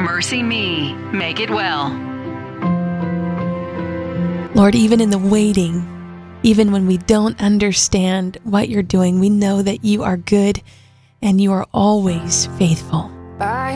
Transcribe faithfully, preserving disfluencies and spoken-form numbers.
Mercy Me. Make it well. Lord, even in the waiting, even when we don't understand what you're doing, we know that you are good and you are always faithful.